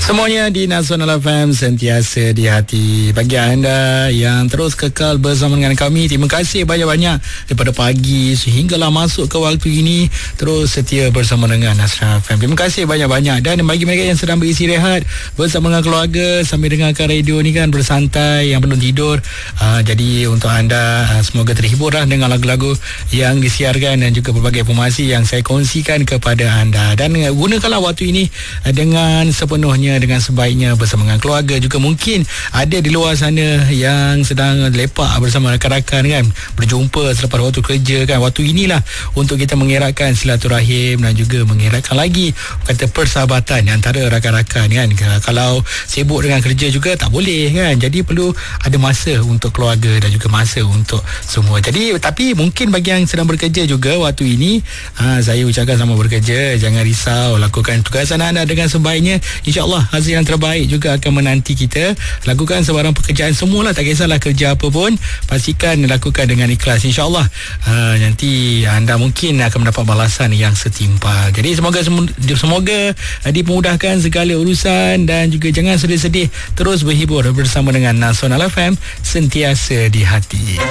Semuanya di Nasional FM, sentiasa di hati. Bagi anda yang terus kekal bersama dengan kami, terima kasih banyak-banyak daripada pagi sehinggalah masuk ke waktu ini terus setia bersama dengan Nasional FM. Terima kasih banyak-banyak. Dan bagi mereka yang sedang berisi rehat bersama dengan keluarga sambil dengarkan radio ni kan, bersantai, yang belum tidur, jadi untuk anda semoga terhibur lah dengan lagu-lagu yang disiarkan dan juga berbagai informasi yang saya kongsikan kepada anda. Dan gunakanlah waktu ini dengan sepenuhnya, dengan sebaiknya bersama dengan keluarga. Juga mungkin ada di luar sana yang sedang lepak bersama rakan-rakan kan, berjumpa selepas waktu kerja kan. Waktu inilah untuk kita mengeratkan silaturahim dan juga mengeratkan lagi kata persahabatan antara rakan-rakan kan. Kalau sibuk dengan kerja juga tak boleh kan, jadi perlu ada masa untuk keluarga dan juga masa untuk semua. Jadi tapi mungkin bagi yang sedang bekerja juga waktu ini, saya ucapkan selamat bekerja, jangan risau, lakukan tugasan anda dengan sebaiknya, insya-Allah hasil yang terbaik juga akan menanti kita. Lakukan sebarang pekerjaan semualah, tak kisahlah kerja apa pun, pastikan lakukan dengan ikhlas, insya-Allah nanti anda mungkin akan mendapat balasan yang setimpal. Jadi semoga dimudahkan segala urusan dan juga jangan sedih-sedih, terus berhibur bersama dengan Nasional FM, sentiasa di hati.